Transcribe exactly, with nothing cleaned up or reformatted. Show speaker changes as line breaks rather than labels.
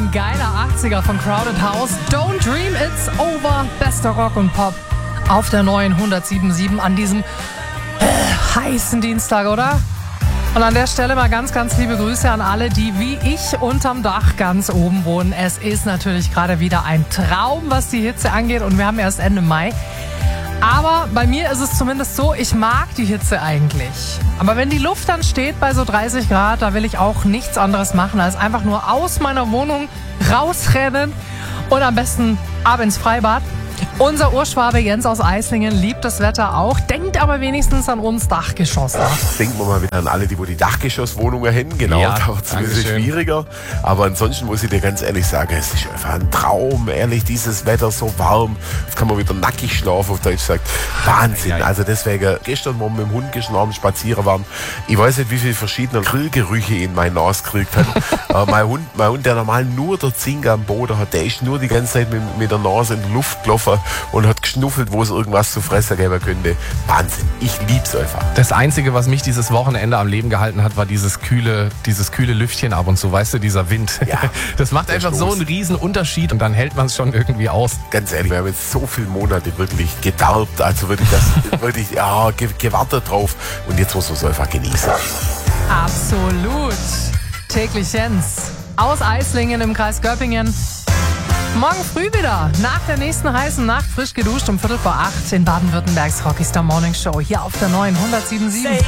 ein geiler achtziger von Crowded House. Don't Dream It's Over. Bester Rock und Pop auf der neuen hundertsieben Komma sieben an diesem äh, heißen Dienstag, oder? Und an der Stelle mal ganz, ganz liebe Grüße an alle, die wie ich unterm Dach ganz oben wohnen. Es ist natürlich gerade wieder ein Traum, was die Hitze angeht, und wir haben erst Ende Mai. Aber bei mir ist es zumindest so, ich mag die Hitze eigentlich. Aber wenn die Luft dann steht bei so dreißig Grad, da will ich auch nichts anderes machen, als einfach nur aus meiner Wohnung rausrennen und am besten ab ins Freibad. Unser Urschwabe Jens aus Eislingen liebt das Wetter auch, denkt aber wenigstens an uns Dachgeschossler.
Denken wir mal wieder an alle, die wo die Dachgeschosswohnungen haben. Genau,
Ja,
da wird es ein bisschen schwieriger. Aber ansonsten muss ich dir ganz ehrlich sagen, es ist einfach ein Traum. Ehrlich, dieses Wetter so warm. Jetzt kann man wieder nackig schlafen, auf Deutsch sagt. Wahnsinn.
Ja, ja.
Also deswegen, gestern, wo wir mit dem Hund geschlafen, spazieren waren, ich weiß nicht, wie viele verschiedene Grillgerüche in meine Nase gekriegt hat. äh, mein, Hund, mein Hund, der normal nur der Zinke am Boden hat, der ist nur die ganze Zeit mit, mit der Nase in der Luft gelaufen und hat geschnuffelt, wo es irgendwas zu fressen geben könnte. Wahnsinn. Ich lieb's einfach.
Das Einzige, was mich dieses Wochenende am Leben gehalten hat, war dieses kühle, dieses kühle Lüftchen ab und zu, weißt du, dieser Wind.
Ja,
das macht
der
einfach
Stoß.
so einen riesen Unterschied, und dann hält man es schon irgendwie aus.
Ganz ehrlich, wir haben jetzt so viele Monate wirklich gedarbt, also wirklich das, wirklich, ja, ge gewartet drauf, und jetzt muss man es einfach genießen.
Absolut. Täglich Jens aus Eislingen im Kreis Göppingen. Morgen früh wieder, nach der nächsten heißen Nacht, frisch geduscht um Viertel vor acht in Baden-Württembergs Rocky Star Morning Show hier auf der neuen hundertsieben Komma sieben.